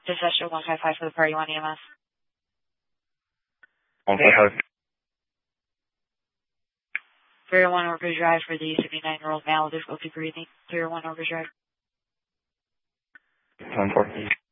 Dispatcher 155 for the party 1 EMS. 155. 301 Orchard Drive for the 79-year-old male, difficulty breathing. 301 Orchard Drive. 10-4.